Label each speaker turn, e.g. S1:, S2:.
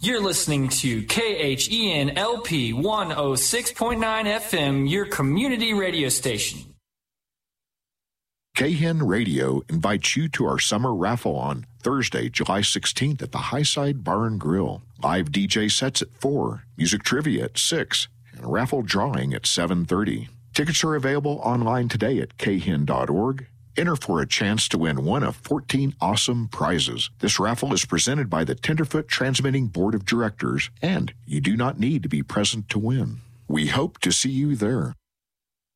S1: You're listening to KHEN-LP 106.9 FM, your community radio station.
S2: KHEN Radio invites you to our summer raffle on Thursday, July 16th at the Highside Bar and Grill. Live DJ sets at 4, music trivia at 6, and a raffle drawing at 7:30. Tickets are available online today at khen.org. Enter for a chance to win one of 14 awesome prizes. This raffle is presented by the Tenderfoot Transmitting Board of Directors, and you do not need to be present to win. We hope to see you there.